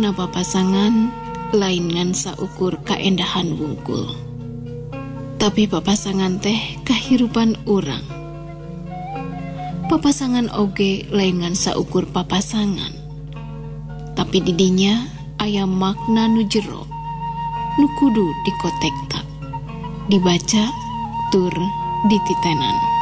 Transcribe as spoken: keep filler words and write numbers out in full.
makna papasangan lain ngan saukur kaendahan wungkul. Tapi papasangan teh kahirupan urang. Papasangan oge lain ngan saukur papasangan. Tapi didinya aya makna nu jero, nu kudu dikotektak, dibaca tur dititenan.